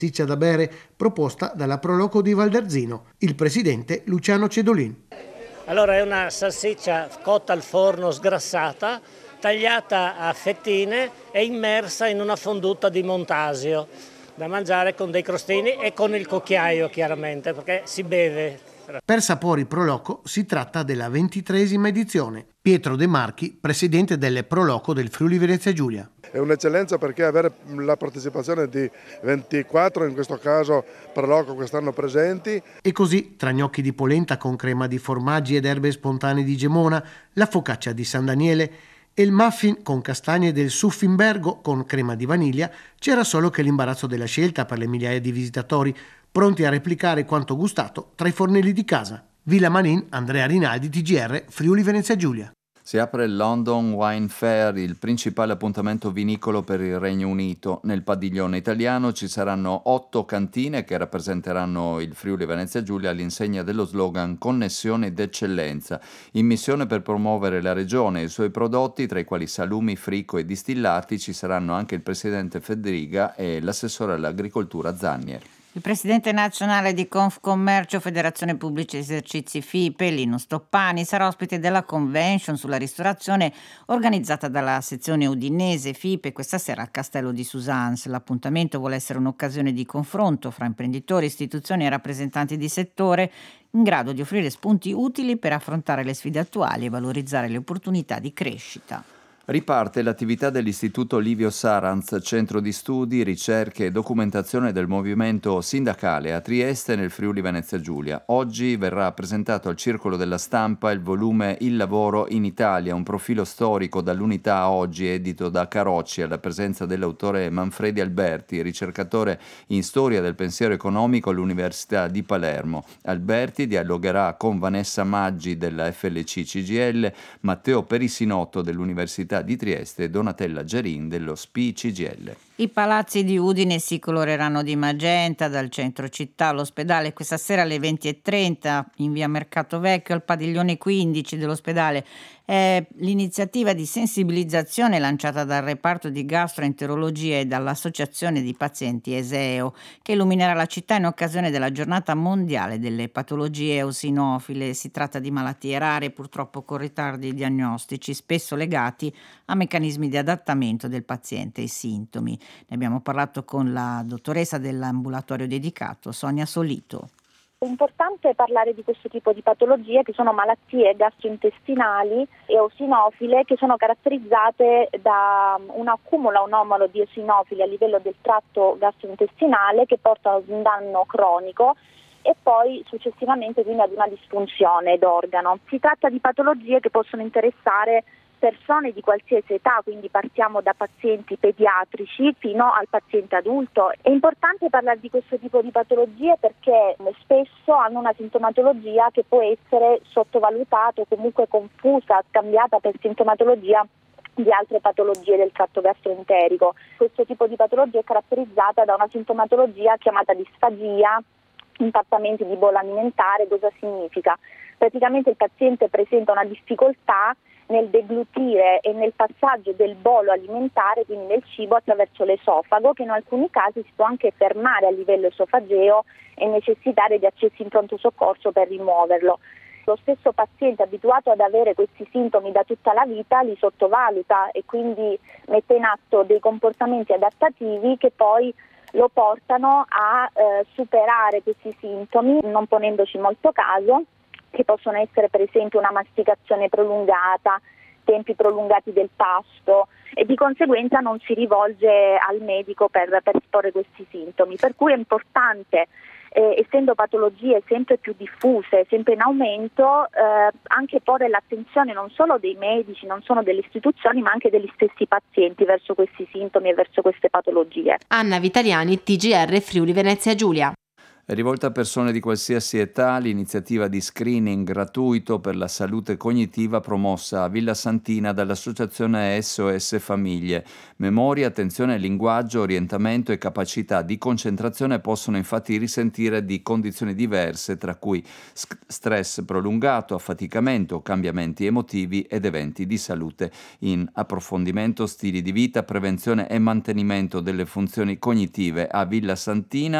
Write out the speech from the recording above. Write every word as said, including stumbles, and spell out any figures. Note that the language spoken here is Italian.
salsiccia da bere proposta dalla Proloco di Valdarzino, il presidente Luciano Cedolin. Allora è una salsiccia cotta al forno sgrassata, tagliata a fettine e immersa in una fonduta di montasio da mangiare con dei crostini e con il cucchiaio, chiaramente, perché si beve. Per Sapori Proloco si tratta della ventitreesima edizione. Pietro De Marchi, presidente delle Proloco del Friuli Venezia Giulia. È un'eccellenza perché avere la partecipazione di ventiquattro, in questo caso Proloco quest'anno presenti. E così, tra gnocchi di polenta con crema di formaggi ed erbe spontanee di Gemona, la focaccia di San Daniele e il muffin con castagne del Suffinbergo con crema di vaniglia, c'era solo che l'imbarazzo della scelta per le migliaia di visitatori pronti a replicare quanto gustato tra i fornelli di casa. Villa Manin, Andrea Rinaldi, T G R, Friuli Venezia Giulia. Si apre il London Wine Fair, il principale appuntamento vinicolo per il Regno Unito. Nel padiglione italiano ci saranno otto cantine che rappresenteranno il Friuli Venezia Giulia all'insegna dello slogan Connessione d'eccellenza, in missione per promuovere la regione e i suoi prodotti, tra i quali salumi, frico e distillati. Ci saranno anche il presidente Federiga e l'assessore all'agricoltura Zannier. Il presidente nazionale di Confcommercio, Federazione Pubblici Esercizi F I P E, Linus Stoppani, sarà ospite della convention sulla ristorazione organizzata dalla sezione udinese F I P E questa sera al Castello di Susans. L'appuntamento vuole essere un'occasione di confronto fra imprenditori, istituzioni e rappresentanti di settore in grado di offrire spunti utili per affrontare le sfide attuali e valorizzare le opportunità di crescita. Riparte l'attività dell'Istituto Livio Saranz, centro di studi, ricerche e documentazione del movimento sindacale a Trieste nel Friuli Venezia Giulia. Oggi verrà presentato al Circolo della Stampa il volume Il lavoro in Italia, un profilo storico dall'Unità a oggi, edito da Carocci, alla presenza dell'autore Manfredi Alberti, ricercatore in storia del pensiero economico all'Università di Palermo. Alberti dialogherà con Vanessa Maggi della F L C C G L, Matteo Perissinotto dell'Università di Trieste e Donatella Gerin dello S P I C G L. I palazzi di Udine si coloreranno di magenta dal centro città all'ospedale questa sera alle venti e trenta in via Mercato Vecchio al padiglione quindici dell'ospedale. È l'iniziativa di sensibilizzazione lanciata dal reparto di gastroenterologia e dall'associazione di pazienti Eseo, che illuminerà la città in occasione della giornata mondiale delle patologie eosinofile. Si tratta di malattie rare, purtroppo con ritardi diagnostici, spesso legati a meccanismi di adattamento del paziente ai sintomi. Ne abbiamo parlato con la dottoressa dell'ambulatorio dedicato, Sonia Solito. È importante parlare di questo tipo di patologie che sono malattie gastrointestinali e eosinofile che sono caratterizzate da un accumulo anomalo di eosinofili a livello del tratto gastrointestinale che portano ad un danno cronico e poi successivamente quindi ad una disfunzione d'organo. Si tratta di patologie che possono interessare persone di qualsiasi età, quindi partiamo da pazienti pediatrici fino al paziente adulto. È importante parlare di questo tipo di patologie perché spesso hanno una sintomatologia che può essere sottovalutata o comunque confusa, scambiata per sintomatologia di altre patologie del tratto gastroenterico. Questo tipo di patologia è caratterizzata da una sintomatologia chiamata disfagia, impattamenti di bolla alimentare. Cosa significa? Praticamente il paziente presenta una difficoltà nel deglutire e nel passaggio del bolo alimentare, quindi del cibo, attraverso l'esofago, che in alcuni casi si può anche fermare a livello esofageo e necessitare di accessi in pronto soccorso per rimuoverlo. Lo stesso paziente abituato ad avere questi sintomi da tutta la vita li sottovaluta e quindi mette in atto dei comportamenti adattativi che poi lo portano a eh, superare questi sintomi, non ponendoci molto caso, che possono essere per esempio una masticazione prolungata, tempi prolungati del pasto e di conseguenza non si rivolge al medico per, per esporre questi sintomi. Per cui è importante, eh, essendo patologie sempre più diffuse, sempre in aumento, eh, anche porre l'attenzione non solo dei medici, non solo delle istituzioni, ma anche degli stessi pazienti verso questi sintomi e verso queste patologie. Anna Vitaliani, T G R Friuli Venezia Giulia. È rivolta a persone di qualsiasi età l'iniziativa di screening gratuito per la salute cognitiva promossa a Villa Santina dall'associazione S O S Famiglie. Memoria, attenzione, linguaggio, orientamento e capacità di concentrazione possono infatti risentire di condizioni diverse, tra cui stress prolungato, affaticamento, cambiamenti emotivi ed eventi di salute. In approfondimento, stili di vita, prevenzione e mantenimento delle funzioni cognitive a Villa Santina.